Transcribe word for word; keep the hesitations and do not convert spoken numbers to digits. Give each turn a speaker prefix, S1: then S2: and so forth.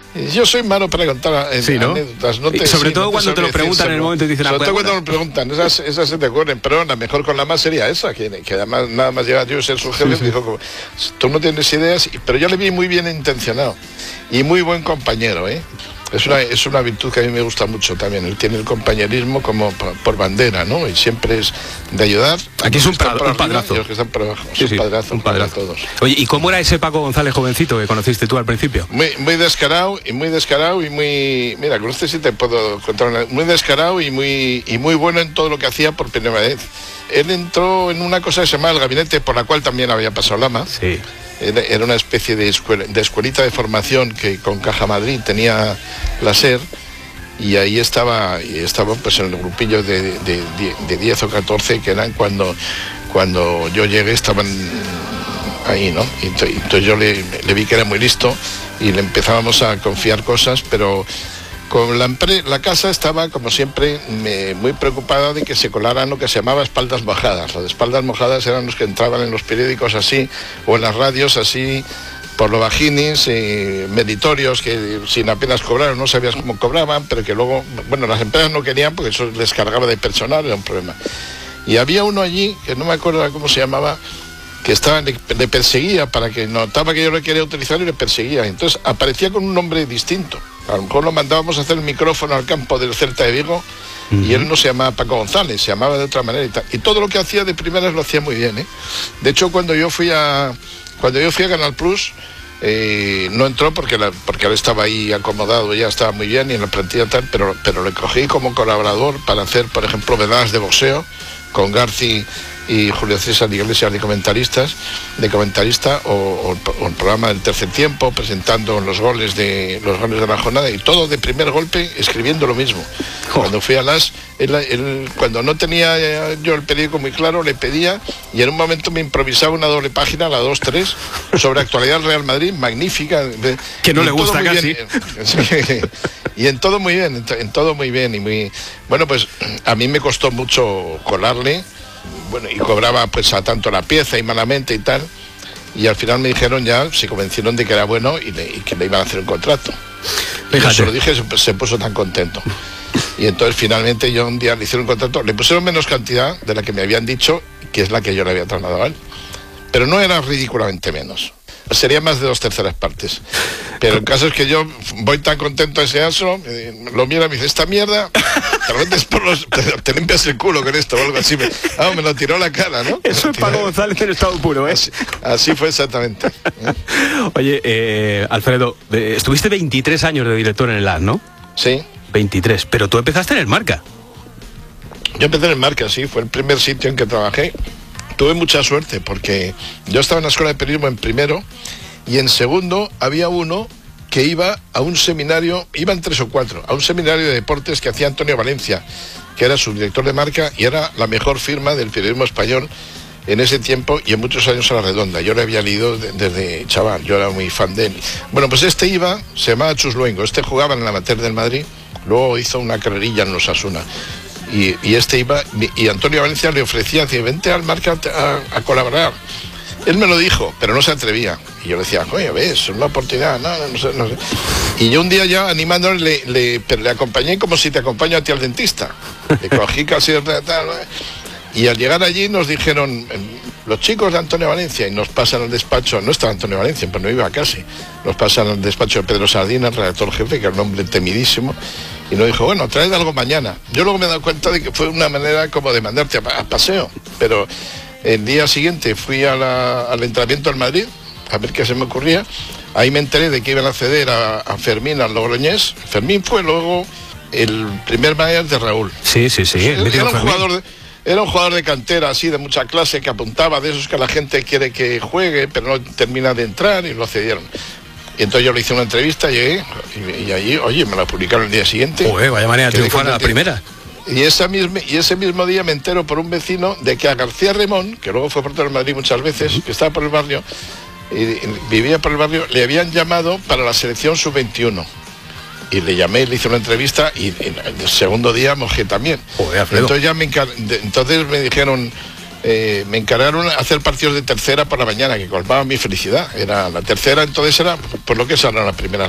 S1: Yo soy malo para contar eh,
S2: sí, ¿no?
S1: anécdotas. No te,
S2: sobre
S1: sí,
S2: todo
S1: no te
S2: cuando te lo preguntan en el momento y dicen...
S1: Sobre
S2: ah,
S1: todo
S2: bueno,
S1: cuando me preguntan, esas, esas se te ocurren, pero la mejor con la más sería esa, que, que además nada más llega yo a ser su jefe, sí, sí. Dijo, como, tú no tienes ideas, pero yo le vi muy bien intencionado y muy buen compañero, ¿eh? Es una, es una virtud que a mí me gusta mucho también. Él tiene el compañerismo como por, por bandera, ¿no? Y siempre es de ayudar.
S2: Aquí es un, pa un padrazo.
S1: Y los que están por abajo.
S2: Sí,
S1: es un
S2: sí,
S1: padrazo.
S2: Un padrazo.
S1: Todos.
S2: Oye, ¿y cómo era ese Paco González jovencito que conociste tú al principio?
S1: Muy, muy descarado y muy descarado y muy... Mira, con este sí te puedo contar una... Muy descarado y muy, y muy bueno en todo lo que hacía por primera vez. Él entró en una cosa que se llamaba el gabinete, por la cual también había pasado Lama.
S2: Sí.
S1: Era una especie de, escuela, de escuelita de formación que con Caja Madrid tenía la SER, y ahí estaba, y estaba pues en el grupillo de, de, de, de diez o catorce que eran cuando, cuando yo llegué, estaban ahí, ¿no? Y entonces yo le, le vi que era muy listo y le empezábamos a confiar cosas, pero con la, la casa estaba, como siempre, me, muy preocupada de que se colaran lo que se llamaba espaldas mojadas. Las espaldas mojadas eran los que entraban en los periódicos así, o en las radios así, por lo bajinis, eh, meritorios, que sin apenas cobrar, no sabías cómo cobraban, pero que luego, bueno, las empresas no querían porque eso les cargaba de personal, era un problema. Y había uno allí, que no me acuerdo cómo se llamaba, que estaba, le, le perseguía, para que notaba que yo le quería utilizar y le perseguía. Entonces aparecía con un nombre distinto. A lo mejor lo mandábamos a hacer el micrófono al campo del Celta de Vigo, uh-huh. Y él no se llamaba Paco González, se llamaba de otra manera y tal. Y todo lo que hacía de primeras lo hacía muy bien, ¿eh? De hecho, cuando yo fui a cuando yo fui a Canal Plus, eh, no entró porque, la, porque él estaba ahí acomodado, ya estaba muy bien y en la plantilla tal, pero, pero le cogí como colaborador para hacer, por ejemplo, veladas de boxeo con Garci y Julio César Iglesias de comentaristas, de comentarista, o, o, o el programa del tercer tiempo, presentando los goles de los goles de la jornada, y todo de primer golpe, escribiendo lo mismo. Oh. Cuando fui a las, él, él, cuando no tenía yo el periódico muy claro, le pedía, y en un momento me improvisaba una doble página, la dos tres, sobre actualidad del Real Madrid, magnífica.
S2: Que no le gusta casi.
S1: Y en todo muy bien, en todo muy bien, y muy... Bueno, pues a mí me costó mucho colarle. Bueno, y cobraba pues a tanto la pieza y malamente y tal, y al final me dijeron ya, se convencieron de que era bueno y, le, y que le iban a hacer un contrato. Fíjate. Se lo dije, se, se puso tan contento. Y entonces finalmente yo un día le hicieron un contrato, le pusieron menos cantidad de la que me habían dicho, que es la que yo le había trasladado a él, pero no era ridículamente menos. Sería más de dos terceras partes. Pero el caso es que yo voy tan contento a ese aso, lo mira y me dice, esta mierda, te, metes por los, te, te limpias el culo con esto o algo así. Me, ah, me lo tiró a la cara, ¿no?
S2: Eso es Paco González en estado puro, ¿eh?
S1: Así, así fue exactamente. ¿Eh?
S2: Oye, eh, Alfredo, eh, estuviste veintitrés años de director en el A S, ¿no?
S1: Sí.
S2: veintitrés, pero tú empezaste en el Marca.
S1: Yo empecé en el Marca, sí, fue el primer sitio en que trabajé. Tuve mucha suerte porque yo estaba en la escuela de periodismo en primero y en segundo había uno que iba a un seminario, iban tres o cuatro, a un seminario de deportes que hacía Antonio Valencia, que era subdirector de Marca y era la mejor firma del periodismo español en ese tiempo y en muchos años a la redonda. Yo le había leído de, desde chaval, yo era muy fan de él. Bueno, pues este iba, se llamaba Chus Luengo, este jugaba en el amateur del Madrid, luego hizo una carrerilla en los Osasuna. Y, y este iba, y Antonio Valencia le ofrecía, decía, vente al Marca a, a colaborar. Él me lo dijo, pero no se atrevía. Y yo le decía, coño, ves, es una oportunidad, no, no, no sé, no sé. Y yo un día ya animándole, le, le, pero le acompañé como si te acompaño a ti al dentista. Le cogí casi de tal. Y al llegar allí nos dijeron, los chicos de Antonio Valencia, y nos pasan al despacho, no estaba Antonio Valencia, pero no iba casi, nos pasan al despacho de Pedro Sardina, el redactor jefe, que era un hombre temidísimo, y nos dijo, bueno, traed algo mañana. Yo luego me he dado cuenta de que fue una manera como de mandarte a, a paseo, pero el día siguiente fui a la, al entrenamiento al Madrid, a ver qué se me ocurría, ahí me enteré de que iban a ceder a, a Fermín, al Logroñés. Fermín fue luego el primer manager de Raúl.
S2: Sí, sí, sí.
S1: Pues, era un jugador de... Era un jugador de cantera, así, de mucha clase, que apuntaba, de esos que la gente quiere que juegue, pero no termina de entrar, y lo cedieron. Y entonces yo le hice una entrevista, llegué, y, y allí, oye, me la publicaron el día siguiente.
S2: Uy, vaya manera de triunfar a la primera.
S1: Y, esa misma, y ese mismo día me entero por un vecino de que a García Remón, que luego fue portero del Madrid muchas veces, uh-huh. que estaba por el barrio, y, y vivía por el barrio, le habían llamado para la selección sub veintiuno. Y le llamé, le hice una entrevista y, y el segundo día mojé también. Joder, entonces ya me encar... entonces me dijeron, eh, me encargaron hacer partidos de tercera por la mañana, que colmaba mi felicidad. Era la tercera, entonces era por lo que es ahora la primera.